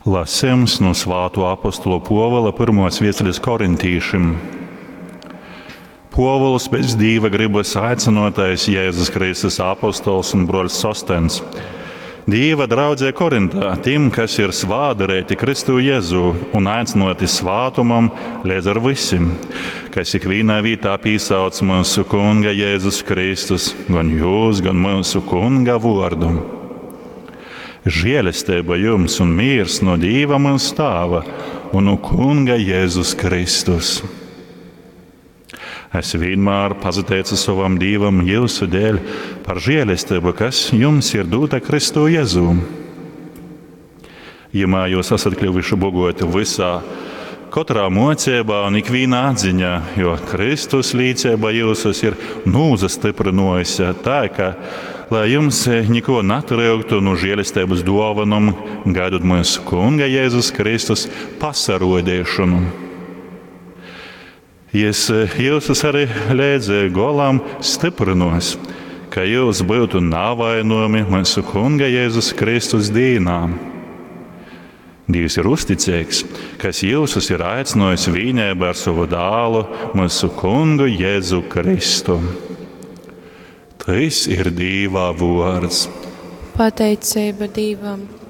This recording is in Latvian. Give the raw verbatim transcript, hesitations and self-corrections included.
Lasījums no Svētā apostula Pāvila pirmās vēstules korintīšiem. Pāvils pēc Dieva gribas aicinotais Jēzus Kristus apostols un broļs Sostens. Dieva draudzē Korintā tiem, kas ir svādarēti Kristu Jēzu un aicinoti svātumam līdz ar visiem, kas ikvienā vietā pīsauc mūsu Kunga Jēzus Kristus, gan jūs, gan mūsu Kunga vārdu. Žēlastība jums un miers no Dieva mūsu Tēva un no Kunga Jēzus Kristus. Es vienmēr pateicu savam Dievam jūsu dēļ par žēlastību, kas jums ir dota Kristu Jēzu. Ja jūs esat kļuvuši bagāti visā, katrā mocībā un ikvienā atziņā, jo Kristus līdzība jūsos ir nozastiprinājusi tā, ka, lai jums neko netrūktu no žēlastības dāvanām, gaidot mūsu Kunga Jēzus Kristus pasarodēšanu. Jis jūsus arī līdz galam stiprinos, ka jūs būtu navainojami mūsu Kunga Jēzus Kristus dienā. Dievs ir uzticīgs, kas jūsus ir aicinājis vienībā ar savu dēlu, mūsu Kungu Jēzu Kristu. Tas ir Dieva vārds. Pateicība Dievam.